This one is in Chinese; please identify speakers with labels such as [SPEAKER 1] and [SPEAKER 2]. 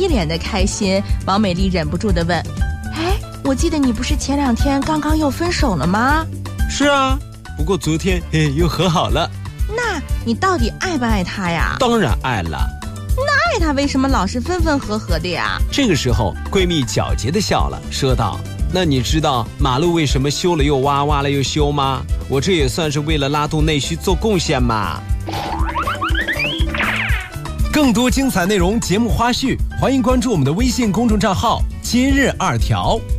[SPEAKER 1] 一脸的开心。王美丽忍不住地问：哎，我记得你不是前2天刚刚又分手了吗？
[SPEAKER 2] 是啊，不过昨天又和好了。
[SPEAKER 1] 那你到底爱不爱他呀？
[SPEAKER 2] 当然爱了。
[SPEAKER 1] 那爱他为什么老是分分合合的呀？
[SPEAKER 2] 这个时候闺蜜皎洁地笑了，说道：那你知道马路为什么修了又挖，挖了又修吗？我这也算是为了拉动内需做贡献嘛。
[SPEAKER 3] 更多精彩内容节目花絮，欢迎关注我们的微信公众账号今日2条。